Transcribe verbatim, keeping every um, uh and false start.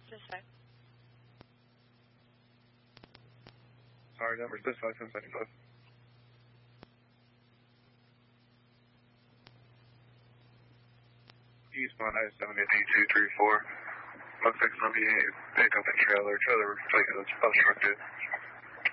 Just five. Sorry, number six five ten seventy five. Eastbound I seventy two three four. Looks like somebody pick up a trailer. Trailer looks like it was obstructed.